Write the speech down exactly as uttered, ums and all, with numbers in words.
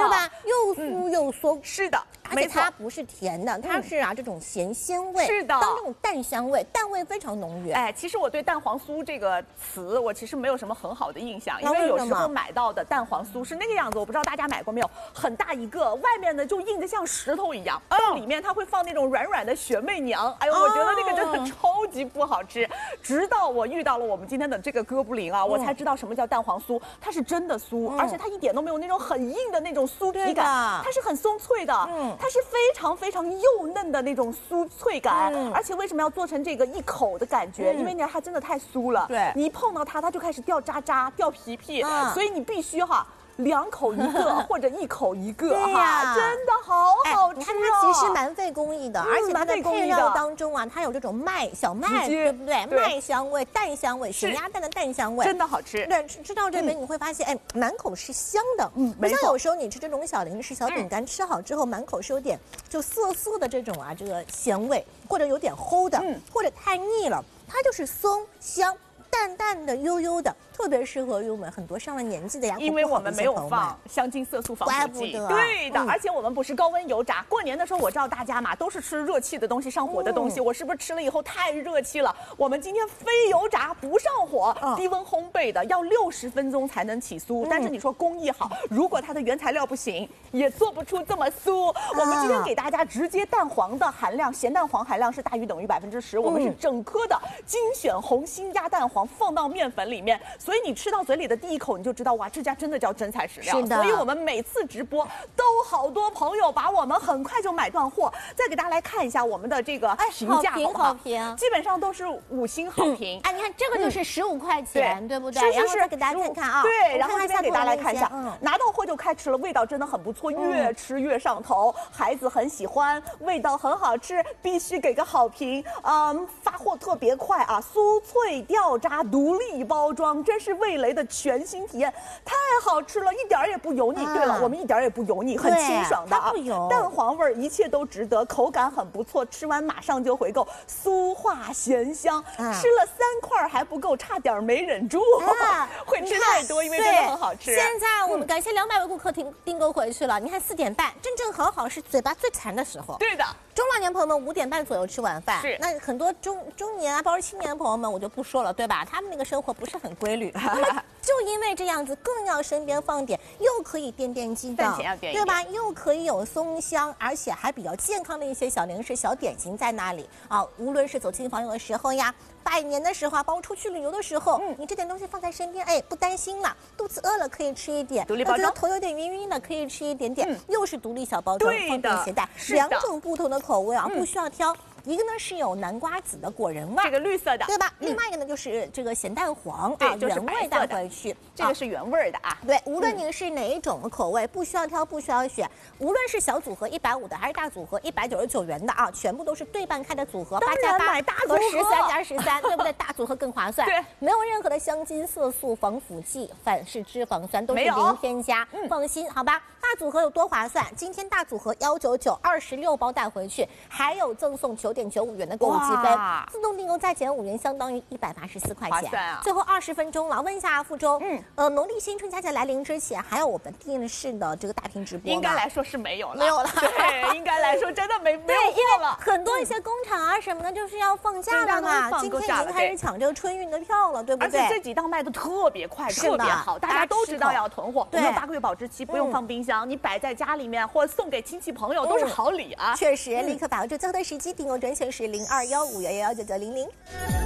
对吧？又酥又松。 是的， 而且它不是甜的，它是啊这种咸鲜味， 是的， 当这种蛋香味，蛋味非常浓郁。 哎，其实我对蛋黄酥这个词，我其实没有什么很好的印象，因为有时候买到的蛋黄酥是那个样子，我不知道大家买过没有，很大一个，外面呢就硬得像石头一样，到里面它会放那种软软的雪媚娘，哎呦，我觉得那个真的超级不好吃。直到我遇到了我们今天的这个哥布林啊，我才知道什么叫蛋黄酥，它是真的酥，而且它一点都没有那种很硬的那种酥皮感，它是很松脆的，嗯，它是非常非常幼嫩的那种酥脆感，而且为什么要做成这个一口的感觉？因为呢它真的太酥了，对，你一碰到它，它就开始掉渣渣、掉皮皮，所以你必须哈。两口一个或者一口一个哈，真的好好吃哦！ 你看它其实蛮费工艺的，而且它的配料当中啊，它有这种麦小麦，对不对？麦香味、蛋香味，咸鸭蛋的蛋香味， 真的好吃。 对，吃到这边你会发现，哎，满口是香的。嗯，不像有时候你吃这种小零食、小饼干，吃好之后满口是有点就涩涩的这种啊，这个咸味，或者有点齁的，或者太腻了，它就是松香。淡淡的、悠悠的，特别适合于我们很多上了年纪的呀。 因为我们没有放香精、色素、防腐剂，对的。而且我们不是高温油炸。过年的时候，我知道大家嘛都是吃热气的东西、上火的东西。我是不是吃了以后太热气了？我们今天非油炸不上火，低温烘焙的，要六十分钟才能起酥。但是你说工艺好，如果它的原材料不行，也做不出这么酥。我们今天给大家直接蛋黄的含量，咸蛋黄含量是大于等于百分之十。我们是整颗的精选红心鸭蛋黄。放到面粉里面，所以你吃到嘴里的第一口，你就知道哇，这家真的叫真材实料。是的，所以我们每次直播都好多朋友把我们很快就买断货。再给大家来看一下我们的这个评价，好不好？好评，基本上都是五星好评。 哎，你看这个就是十五块钱，对不对？ 是是是， 给大家看看啊。 对，然后这边给大家来看一下，拿到货就开吃了，味道真的很不错，越吃越上头，孩子很喜欢，味道很好吃，必须给个好评。嗯，发货特别快啊，酥脆掉渣。独立包装，真是味蕾的全新体验，太好吃了，一点儿也不油腻。啊、对了，我们一点儿也不油腻，很清爽的啊，蛋黄味儿，一切都值得，口感很不错，吃完马上就回购，酥化咸香，啊、吃了三块还不够，差点没忍住，啊、会吃太多，因为真的很好吃。 现在我们感谢两百位顾客订订购回去了，你看四点半，正正好好是嘴巴最馋的时候。 对的。 中老年朋友们五点半左右吃晚饭，是那很多中中年啊，包括青年的朋友们，我就不说了，对吧？他们那个生活不是很规律，那么就因为这样子，更要身边放点，又可以垫垫筋的，对吧？又可以有松香，而且还比较健康的一些小零食、小点心在那里啊。无论是走亲访友的时候呀，拜年的时候啊，包括出去旅游的时候，嗯，你这点东西放在身边，哎，不担心了。肚子饿了可以吃一点， 独立包装， 头有点晕晕的可以吃一点点，嗯、又是独立小包装，方便携带，两种不同的口味啊，不需要挑。一个呢是有南瓜子的果仁味， 这个绿色的， 对吧？嗯、另外一个呢就是这个咸蛋黄啊， 就是原味带回去， 这个是原味的啊。 对，无论您是哪一种口味，不需要挑，不需要选，无论是小组合一百五的，还是大组合一百九十九元的啊，全部都是对半开的组合，八加八和十三加十三，对不对？大组合更划算，对，没有任何的香精、色素、防腐剂、反式脂肪酸，都是零添加，嗯、放心，好吧？大组合有多划算？今天大组合幺九九，二十六包带回去，还有赠送九点九五元的购物积分，自动订购再减五元，相当于一百八十四块钱。啊、最后二十分钟了，问一下傅周，嗯，呃，农历新春佳节来临之前，还有我们电视的这个大屏直播吗？ 应该来说是没有了， 没有了。 对，应该来说真的没没有货了。 很多一些工厂啊什么的，就是要放假了嘛，今天已经开始抢这个春运的票了，对不对？ 而且这几档卖的特别快，特别好，大家都知道要囤货。我们有八个月保质期，不用放冰箱，你摆在家里面或送给亲戚朋友都是好礼啊。 确实，立刻把握住最后的时机，订购专线是零二幺五幺幺九九零零。